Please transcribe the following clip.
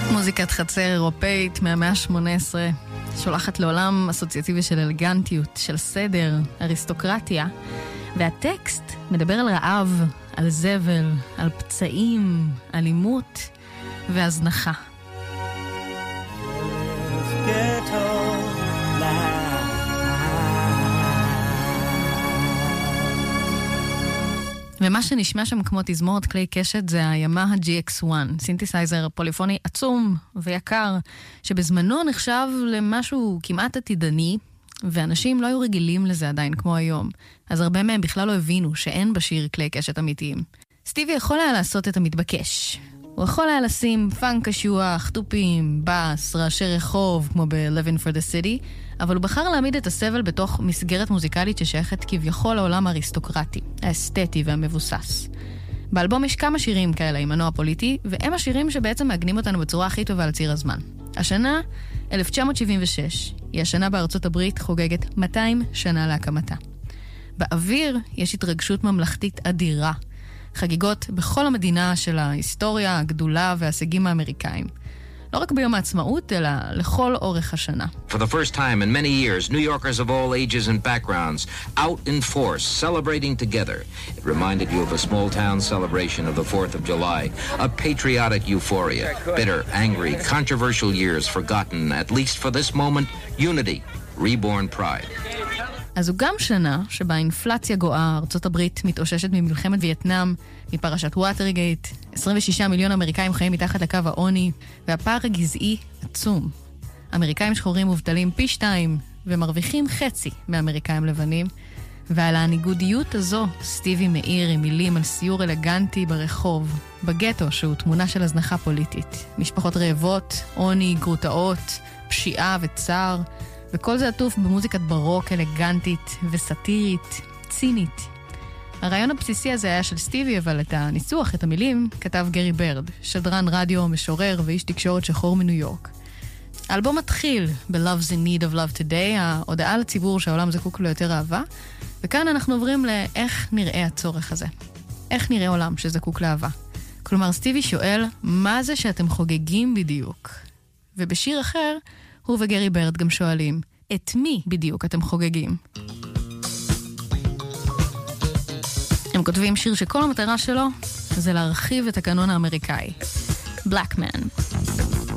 מוזיקת חצר אירופאית מהמאה ה-18 שולחת לעולם אסוציאטיבי של אלגנטיות, של סדר, אריסטוקרטיה, והטקסט מדבר על רעב, על זבל, על פצעים, אלימות והזנחה. ומה שנשמע שם כמו תזמורת כלי קשת זה הימאהה GX1, סינתסייזר פוליפוני עצום ויקר, שבזמנו נחשב למשהו כמעט עתידני, ואנשים לא היו רגילים לזה עדיין כמו היום. אז הרבה מהם בכלל לא הבינו שאין בשיר כלי קשת אמיתיים. סטיבי יכול היה לעשות את המתבקש. הוא יכול היה לשים פאנק קשוח, טופים, בס, רעשי רחוב, כמו ב-Living for the City, אבל הוא בחר להעמיד את הסבל בתוך מסגרת מוזיקלית ששייכת כביכול לעולם האריסטוקרטי, האסתטי והמבוסס. באלבום יש כמה שירים כאלה עם מנוע פוליטי, והם השירים שבעצם מעגנים אותנו בצורה הכי טובה על ציר הזמן. השנה, 1976, היא השנה בארצות הברית חוגגת 200 שנה להקמתה. באוויר יש התרגשות ממלכתית אדירה, חגיגות בכל המדינה של ההיסטוריה, הגדולה וההישגים האמריקאים. לא רק ביום העצמאות, אלא לכל אורך השנה. For the first time in many years, New Yorkers of all ages and backgrounds, out in force, celebrating together. It reminded you of a small-town celebration of the 4th of July, a patriotic euphoria, bitter, angry, controversial years forgotten, at least for this moment, unity, reborn pride. אז זו גם שנה שבה האינפלציה גואה, ארצות הברית מתאוששת ממלחמת וייטנאם, מפרשת ווטרגייט, 26 מיליון אמריקאים חיים מתחת לקו העוני, והפער הגזעי עצום. אמריקאים שחורים מובטלים פי 2 ומרוויחים חצי מאמריקאים לבנים, ועל הניגודיות הזו סטיבי מאיר עם מילים על סיור אלגנטי ברחוב, בגטו שהוא תמונה של הזנחה פוליטית. משפחות רעבות, עוני, גרוטאות, פשיעה וצער, וכל זה עטוף במוזיקת ברוק אלגנטית וסטירית, צינית. הרעיון הבסיסי הזה היה של סטיבי, אבל את הניסוח, את המילים, כתב גרי ברד, שדרן רדיו, משורר ואיש תקשורת שחור מניו יורק. האלבום מתחיל ב-Love's in Need of Love Today, ההודעה לציבור שהעולם זקוק לו יותר אהבה, וכאן אנחנו עוברים לאיך נראה הצורך הזה. איך נראה עולם שזקוק לאהבה. כלומר, סטיבי שואל, מה זה שאתם חוגגים בדיוק? ובשיר אחר, הוא וגרי ברד גם שואלים, את מי בדיוק אתם חוגגים? הם כותבים שיר שכל המטרה שלו זה להרחיב את הקנון האמריקאי. Black Man.